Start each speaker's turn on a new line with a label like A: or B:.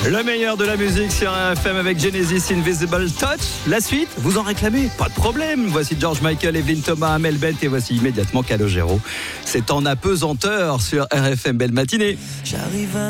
A: Le meilleur de la musique sur RFM avec Genesis Invisible Touch. La suite, vous en réclamez? Pas de problème. Voici George Michael, Evelyn Thomas, Amel Bent et voici immédiatement Calogero. C'est en apesanteur sur RFM. Belle matinée.